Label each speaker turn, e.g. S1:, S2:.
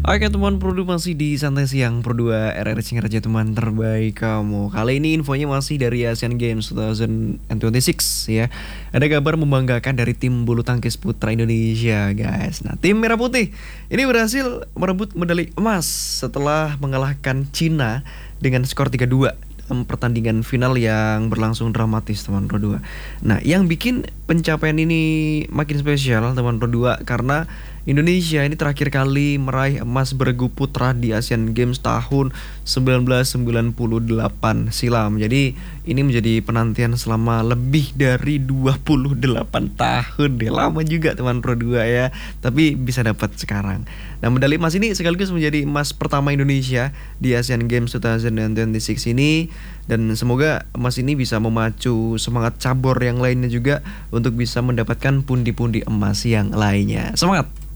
S1: Oke teman Pro 2 masih di Santai Siang Pro 2 RRC Raja teman terbaik kamu. Kali ini infonya masih dari Asian Games 2026 ya. Ada kabar membanggakan dari tim bulu tangkis putra Indonesia guys. Nah tim Merah Putih ini berhasil merebut medali emas setelah mengalahkan Cina dengan skor 3-2 dalam pertandingan final yang berlangsung dramatis teman Pro 2. Nah yang bikin pencapaian ini makin spesial teman Pro 2 karena Indonesia ini terakhir kali meraih emas bergu putra di Asian Games tahun 1998 silam. Jadi ini menjadi penantian selama lebih dari 28 tahun deh. Lama juga teman Pro 2 ya. Tapi bisa dapat sekarang. Nah medali emas ini sekaligus menjadi emas pertama Indonesia di Asian Games 2026 ini. Dan semoga emas ini bisa memacu semangat cabur yang lainnya juga untuk bisa mendapatkan pundi-pundi emas yang lainnya. Semangat!